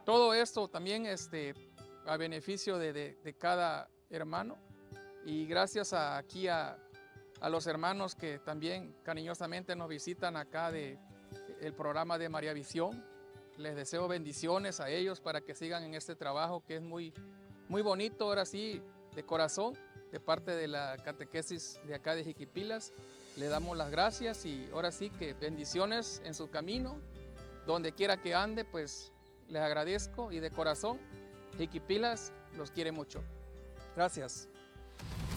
Todo esto también a beneficio de cada hermano y gracias a los hermanos que también cariñosamente nos visitan acá el programa de María Visión. Les deseo bendiciones a ellos para que sigan en este trabajo que es muy, muy bonito, ahora sí, de corazón, de parte de la catequesis de acá de Jiquipilas. Le damos las gracias y ahora sí que bendiciones en su camino, donde quiera que ande, pues les agradezco y de corazón, Jiquipilas los quiere mucho. Gracias.